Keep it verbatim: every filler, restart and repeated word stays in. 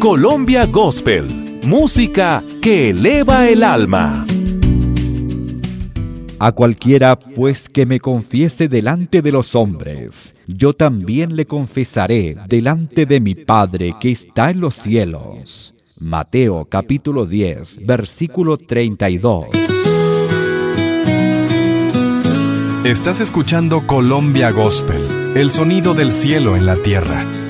Colombia Gospel, música que eleva el alma. A cualquiera, pues, que me confiese delante de los hombres, yo también le confesaré delante de mi Padre que está en los cielos. Mateo capítulo diez, versículo treinta y dos. Estás escuchando Colombia Gospel, el sonido del cielo en la tierra.